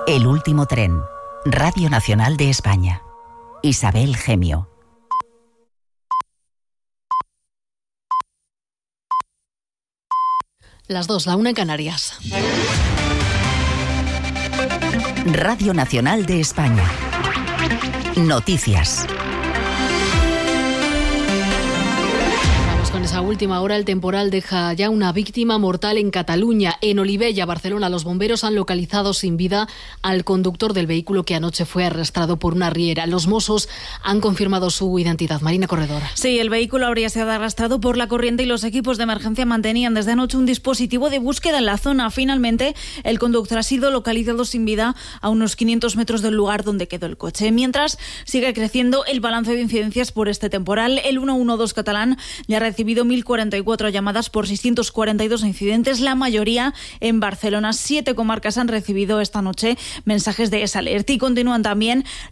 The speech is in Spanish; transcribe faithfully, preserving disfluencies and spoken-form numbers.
El último tren. Radio Nacional de España. Isabel Gemio. Las dos, la una en Canarias. Radio Nacional de España. Noticias. Con esa última hora, el temporal deja ya una víctima mortal en Cataluña. En Olivella, Barcelona, los bomberos han localizado sin vida al conductor del vehículo que anoche fue arrastrado por una riera. Los Mossos han confirmado su identidad. Marina Corredor. Sí, el vehículo habría sido arrastrado por la corriente y los equipos de emergencia mantenían desde anoche un dispositivo de búsqueda en la zona. Finalmente, el conductor ha sido localizado sin vida a unos quinientos metros del lugar donde quedó el coche. Mientras sigue creciendo el balance de incidencias por este temporal, el ciento doce catalán ya ha recibido mil cuarenta y cuatro llamadas por seiscientos cuarenta y dos incidentes, la mayoría en Barcelona. Siete comarcas han recibido esta noche mensajes de esa alerta y continúan también